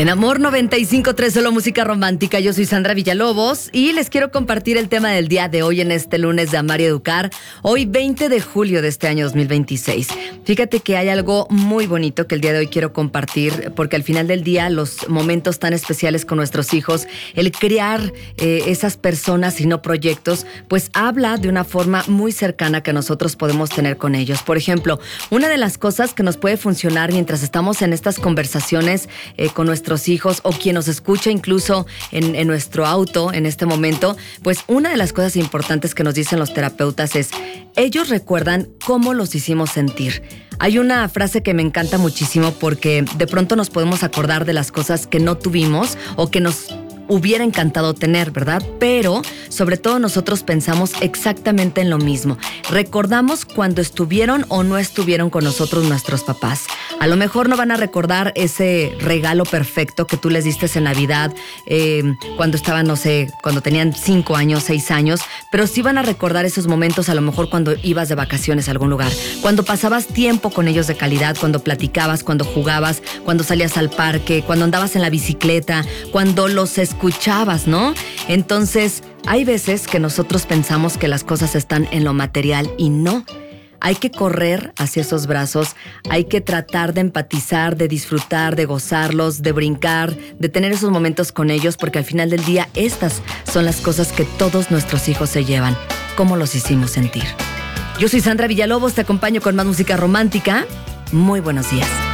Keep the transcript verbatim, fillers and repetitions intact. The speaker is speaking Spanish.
En Amor noventa y cinco punto tres, solo música romántica. Yo soy Sandra Villalobos y les quiero compartir el tema del día de hoy en este lunes de Amar y Educar. Hoy veinte de julio de este año dos mil veintiséis. Fíjate que hay algo muy bonito que el día de hoy quiero compartir, porque al final del día los momentos tan especiales con nuestros hijos, el crear eh, esas personas y no proyectos, pues habla de una forma muy cercana que nosotros podemos tener con ellos. Por ejemplo, una de las cosas que nos puede funcionar mientras estamos en estas conversaciones eh, con nuestros hijos o quien nos escucha incluso en, en nuestro auto en este momento, pues una de las cosas importantes que nos dicen los terapeutas es, ellos recuerdan cómo los hicimos sentir. Hay una frase que me encanta muchísimo porque de pronto nos podemos acordar de las cosas que no tuvimos o que nos hubiera encantado tener, ¿verdad? Pero sobre todo nosotros pensamos exactamente en lo mismo. Recordamos cuando estuvieron o no estuvieron con nosotros nuestros papás. A lo mejor no van a recordar ese regalo perfecto que tú les diste en Navidad eh, cuando estaban, no sé, cuando tenían cinco años, seis años, pero sí van a recordar esos momentos a lo mejor cuando ibas de vacaciones a algún lugar, cuando pasabas tiempo con ellos de calidad, cuando platicabas, cuando jugabas, cuando salías al parque, cuando andabas en la bicicleta, cuando los escuchabas, ¿no? Entonces, hay veces que nosotros pensamos que las cosas están en lo material y no. Hay que correr hacia esos brazos, hay que tratar de empatizar, de disfrutar, de gozarlos, de brincar, de tener esos momentos con ellos, porque al final del día estas son las cosas que todos nuestros hijos se llevan. ¿Cómo los hicimos sentir? Yo soy Sandra Villalobos, te acompaño con más música romántica. Muy buenos días.